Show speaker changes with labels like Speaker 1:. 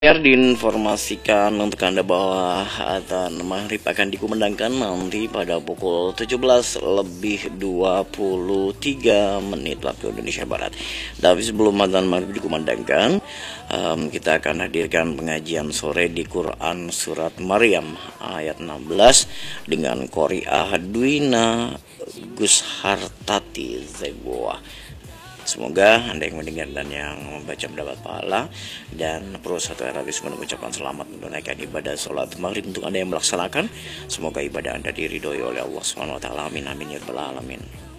Speaker 1: Biar diinformasikan untuk Anda bahwa adzan maghrib akan dikumandangkan nanti pada pukul 17 lebih 23 menit waktu Indonesia Barat. Tapi sebelum adzan maghrib dikumandangkan, kita akan hadirkan pengajian sore di Quran Surat Maryam ayat 16 dengan Qori'ah Dwina Gus Hartati Zeboa. Semoga Anda yang mendengar dan yang membaca mendapat pahala, dan perlu satu Arabis mengucapkan selamat menunaikan ibadah sholat maghrib untuk Anda yang melaksanakan. Semoga ibadah Anda diridhoi oleh Allah SWT. Amin amin ya rabbal alamin.